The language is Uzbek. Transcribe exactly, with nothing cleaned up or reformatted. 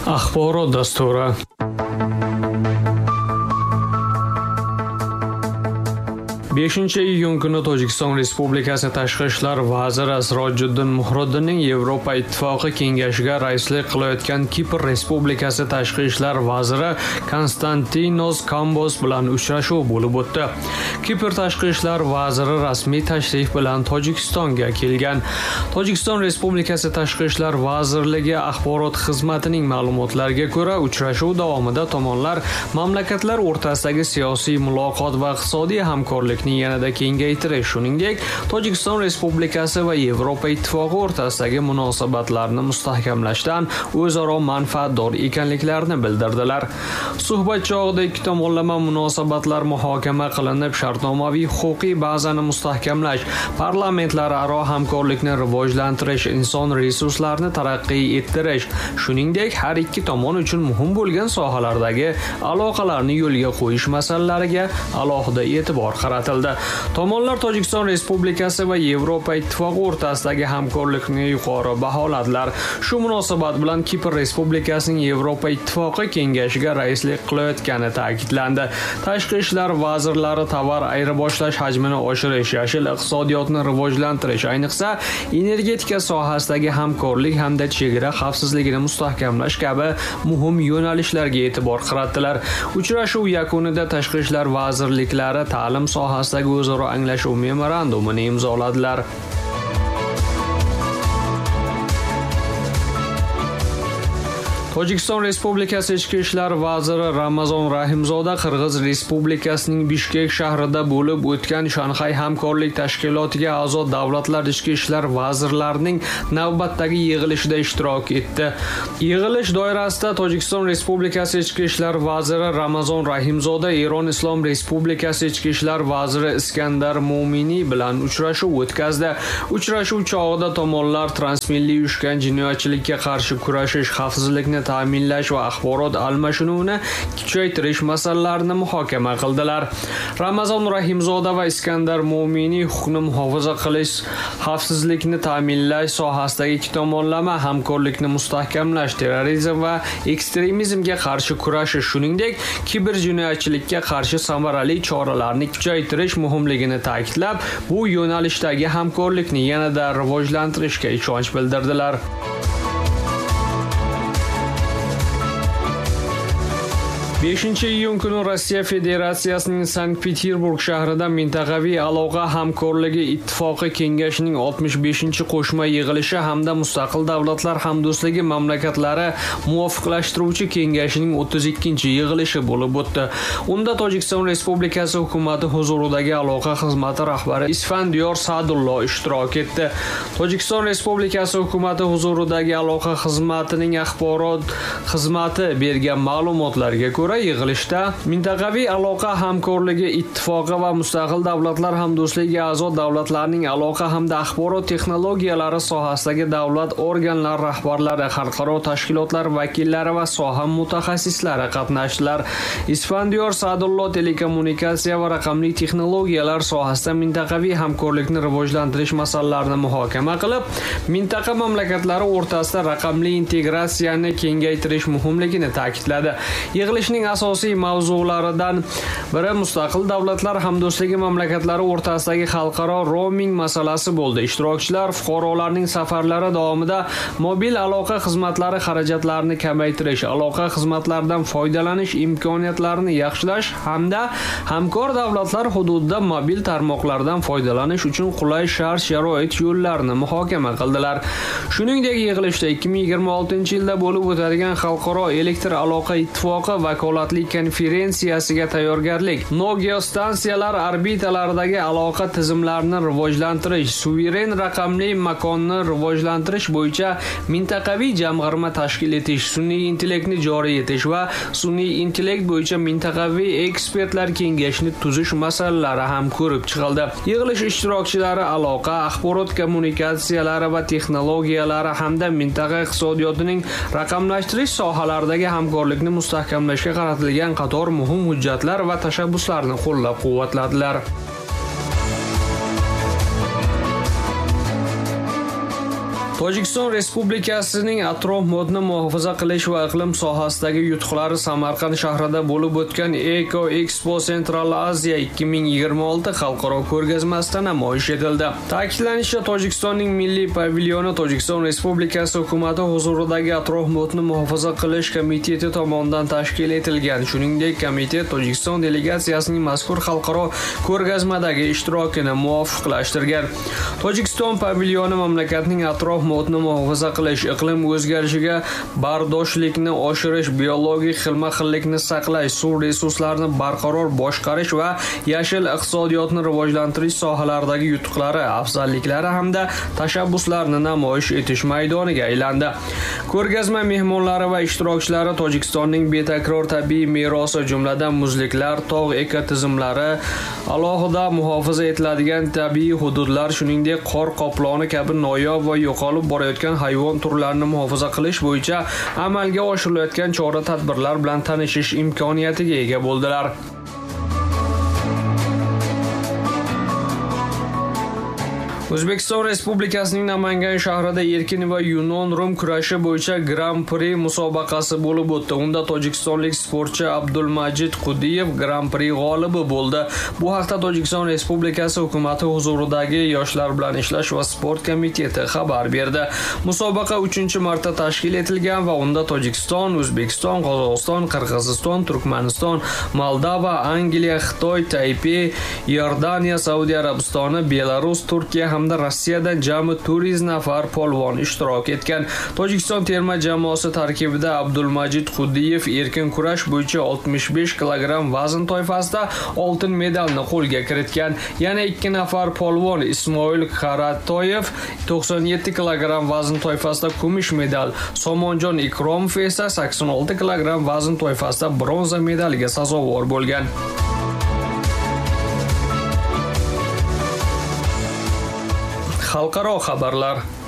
Axborot dasturi. beshinchi iyun kuni Tojikiston Respublikasi Tashqi ishlar vaziri Sirojiddin Muhriddinning Yevropa Ittifoqi Kengashiga raislik qilayotgan Kipr Respublikasi Tashqi ishlar vaziri Konstantinos Kambos bilan uchrashuv bo'lib o'tdi. Kipr Tashqi ishlar vaziri rasmiy tashrif bilan Tojikistonga kelgan. Tojikiston Respublikasi Tashqi ishlar vazirligi axborot xizmatining ma'lumotlariga ko'ra, uchrashuv davomida tomonlar mamlakatlar o'rtasidagi siyosiy muloqot va iqtisodiy hamkorlik yanada kengaytirish, shuningdek, Tojikiston Respublikasi va Yevropa Ittifoqi o'rtasidagi munosabatlarni mustahkamlashdan o'zaro manfaatdor ekanliklarini bildirdilar. Suhbat chog'ida ikki tomonlama munosabatlar muhokama qilinib, shartnomaviy huquqiy bazani mustahkamlash, parlamentlararo hamkorlikni rivojlantirish, inson resurslarini taraqqiy ettirish, shuningdek, har ikki tomon uchun muhim bo'lgan sohalardagi aloqalarni yo'lga qo'yish masalalariga alohida e'tibor qaratildi. Tomonlar Tojikiston Respublikasi va Yevropa Ittifoqi o'rtasidagi hamkorlikni yuqori baholadilar. Shu munosabat bilan Kipr Respublikasining Yevropa Ittifoqi Kengashiga raislik qilayotgani ta'kidlandi. Tashqi ishlar vazirlari tovar ayirboshlash hajmini oshirish, yashil iqtisodiyotni rivojlantirish, ayniqsa energetika sohasidagi hamkorlik hamda chegara xavfsizligini mustahkamlash kabi muhim yo'nalishlarga e'tibor qaratdilar. Uchrashuv yakunida tashqi ishlar vazirliklari ta'lim sohasidagi o'zaro anglashuv memorandumini imzoladilar. Tojikiston Respublikasi Ichki ishlar vaziri Ramazon Rahimzoda Qirg'iz Respublikasining Bishkek shahrida bo'lib o'tgan Shanxay hamkorlik tashkilotiga a'zo davlatlar ichki ishlar vazirlarining navbatdagi yig'ilishida ishtirok etdi. Yig'ilish doirasida Tojikiston Respublikasi Ichki ishlar vaziri Ramazon Rahimzoda Eron Islom Respublikasi Ichki ishlar vaziri Iskandar Mo'miniy bilan uchrashuv o'tkazdi. Uchrashuv chog'ida tomonlar transmilliy uyushgan jinoyatchilikka qarshi kurashish, xavfsizlikni ta'minlash va axborot almashinuvini kuchaytirish masalalarini muhokama qildilar. Ramazon Rahimzoda va Iskandar Mo'miniy huquqni muhofaza qilish, xavfsizlikni ta'minlash sohasidagi ikki tomonlama hamkorlikni mustahkamlash, terrorizm va ekstremizmga qarshi kurashish, shuningdek, kiber jinoyatchilikka qarshi samarali choralarni kuchaytirish muhimligini ta'kidlab, bu yo'nalishdagi hamkorlikni yanada rivojlantirishga ishonch bildirdilar. beshinchi iyun kuni Rossiya Federatsiyasining Sankt-Peterburg shahrida mintaqaviy aloqa hamkorligi ittifoqi kengashining oltmish beshinchi qo'shma yig'ilishi hamda Mustaqil davlatlar hamdo'stligi mamlakatlari muvofiqlashtiruvchi kengashining o'ttiz ikkinchi yig'ilishi bo'lib o'tdi. Unda Tojikiston Respublikasi hukumati huzuridagi aloqa xizmati rahbari Isfandiyor Sadullo ishtirok etdi. Tojikiston Respublikasi hukumati huzuridagi aloqa xizmatining axborot xizmati bergan ma'lumotlarga ko'ra, yig'ilishda mintaqaviy aloqa hamkorligi ittifoqi va Mustaqil davlatlar hamdo'stligi a'zo davlatlarning aloqa hamda axborot texnologiyalari sohasidagi davlat organlari rahbarlari, xalqaro tashkilotlar vakillari va soha mutaxassislari qatnashdilar. Isfandiyor Sadullo telekommunikatsiya va raqamli texnologiyalar sohasida mintaqaviy hamkorlikni rivojlantirish masalalarini muhokama qilib, mintaqa mamlakatlari o'rtasida raqamli integratsiyani kengaytirish muhimligini ta'kidladi. Yig'ilishning asosiy mavzularidan biri Mustaqil davlatlar hamdo'stligi mamlakatlari o'rtasidagi xalqaro roaming masalasi bo'ldi. Ishtirokchilar fuqarolarning safarlari davomida mobil aloqa xizmatlari xarajatlarini kamaytirish, aloqa xizmatlaridan foydalanish imkoniyatlarini yaxshilash hamda hamkor davlatlar hududida mobil tarmoqlardan foydalanish uchun qulay shart-sharoit yo'llarini muhokama qildilar. Shuningdek, yig'ilishda ikki ming yigirma oltinchi yilda bo'lib o'tadigan Xalqaro elektr aloqa ittifoqi vakolatli konferensiyasiga tayyorgarlik, Nokia stansiyalar orbitalaridagi aloqa tizimlarini rivojlantirish, suveren raqamli makonni rivojlantirish bo'yicha mintaqaviy jamg'arma tashkil etish, sun'iy intellektni joriy etish va sun'iy intellekt bo'yicha mintaqaviy ekspertlar kengashini tuzish masalalari ham ko'rib chiqildi. Yig'ilish ishtirokchilari aloqa, axborot kommunikatsiyalari va texnologiyalari hamda mintaqa iqtisodiyotining raqamlashtirish sohalaridagi hamkorlikni mustahkamlashga qaratilgan qator muhim hujjatlar va tashabbuslarni qo'llab-quvvatladilar. Tojikiston Respublikasining atrof-muhitni muhofaza qilish va iqlim sohasidagi yutuqlari Samarqand shahrida bo'lib o'tgan Eco Expo Central Asia ikki ming yigirma olti xalqaro ko'rgazmasida namoyish etildi. Ta'kidlanishicha, Tojikistonning milliy pavilyoni Tojikiston Respublikasi hukumati huzuridagi atrof-muhitni muhofaza qilish komiteti tomonidan tashkil etilgan. Shuningdek, komitet Tojikiston delegatsiyasining mazkur xalqaro ko'rgazmadagi ishtirokini muvofiqlashtirgan. Tojikiston pavilyoni mamlakatning atrof muhitni muhofaza qilish, iqlim o'zgarishiga bardoshlikni oshirish, biologik xilma-xillikni saqlash, suv resurslarini barqaror boshqarish va yashil iqtisodiyotni rivojlantirish sohalaridagi yutuqlari, afzalliklari hamda tashabbuslarini namoyish etish maydoniga aylandi. Ko'rgazma mehmonlari va ishtirokchilari Tojikistonning betakror tabiiy merosi, jumladan muzliklar, tog' ekotizimlari, alohida muhofaza etiladigan tabiiy hududlar, shuningdek qor qoploni kabi noyob va yo'qolib borayotgan hayvon turlarini muhofaza qilish bo'yicha amalga oshirilayotgan chora-tadbirlar bilan tanishish imkoniyatiga ega bo'ldilar. O'zbekiston Respublikasining Namangan shahrida erkin va yunon rum kurashi bo'yicha Grand Prix musobaqasi bo'lib o'tdi. Unda tojikistonlik sportchi Abdulmajid Qudiyev Grand Prix g'olibi bo'ldi. Bu haqda Tojikiston Respublikasi hukumati huzuridagi Yoshlar bilan ishlash va sport komiteti xabar berdi. Musobaqa uchinchi marta tashkil etilgan va unda Tojikiston, O'zbekiston, Qozog'iston, Qirg'iziston, Turkmaniston, Moldova, Angliya, Xitoy, Taipei, Iordaniya, Saudiya Arabistoni, Belarus, Turkiya hamda Rossiyadan jami to'rt yuz nafar polvon ishtirok etgan. Tojikiston terma jamoasi tarkibida Abdulmajid Qudiyev erkin kurash bo'yicha oltmish besh kilogramm vazn toifasida oltin medalni qo'lga kiritgan. Yana ikki nafar polvon Ismoil Qaratoyev to'qson yetti kilogramm vazn toifasida kumush medal, Somonjon Ikromov esa sakson olti kilogramm vazn toifasida bronza medaliga sazovor bo'lgan. Xalqaro xabarlar.